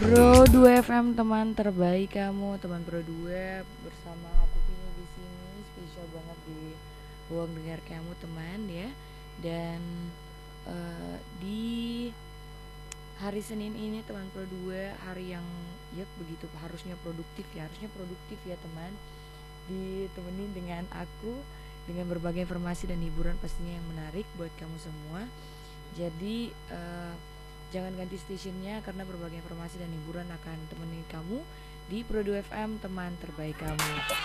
Pro 2 FM, teman terbaik kamu, teman Pro 2 bersama aku Vini di sini, spesial banget di ruang dengar kamu teman ya. Dan di hari Senin ini teman Pro 2, hari yang ya begitu harusnya produktif ya teman. Ditemenin dengan aku dengan berbagai informasi dan hiburan pastinya yang menarik buat kamu semua. Jadi jangan ganti stationnya karena berbagai informasi dan hiburan akan temenin kamu di Pro 2 FM, teman terbaik kamu.